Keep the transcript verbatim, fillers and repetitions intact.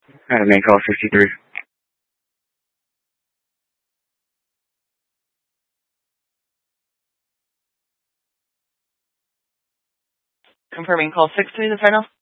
Uh, main call sixty-three. Confirming call six three, the final.